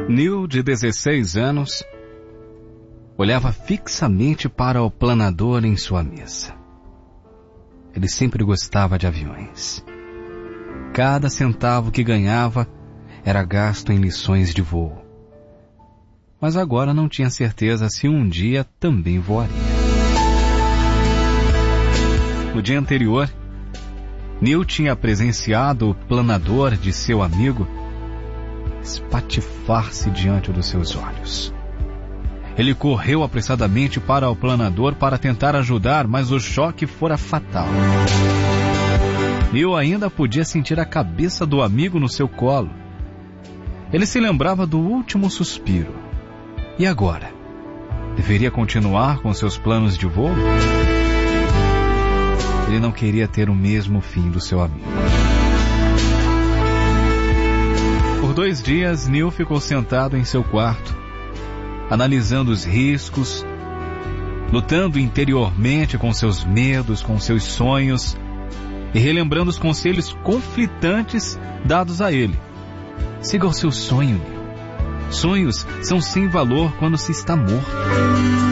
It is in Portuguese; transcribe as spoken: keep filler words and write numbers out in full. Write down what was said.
Neil, de dezesseis anos, olhava fixamente para o planador em sua mesa. Ele sempre gostava de aviões. Cada centavo que ganhava era gasto em lições de voo. Mas agora não tinha certeza se um dia também voaria. No dia anterior, Neil tinha presenciado o planador de seu amigo espatifar-se diante dos seus olhos. Ele correu apressadamente para o planador para tentar ajudar, mas o choque fora fatal. Neil ainda podia sentir a cabeça do amigo no seu colo. Ele se lembrava do último suspiro. E agora? Deveria continuar com seus planos de voo? Ele não queria ter o mesmo fim do seu amigo. Por dois dias, Neil ficou sentado em seu quarto, analisando os riscos, lutando interiormente com seus medos, com seus sonhos e relembrando os conselhos conflitantes dados a ele. Siga o seu sonho, Neil. Sonhos são sem valor quando se está morto.